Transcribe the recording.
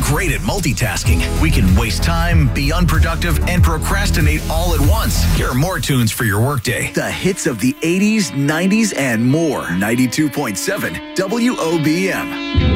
great at multitasking. We can waste time, be unproductive, and procrastinate all at once. Here are more tunes for your workday. The hits of the 80s, 90s, and more. 92.7 WOBM.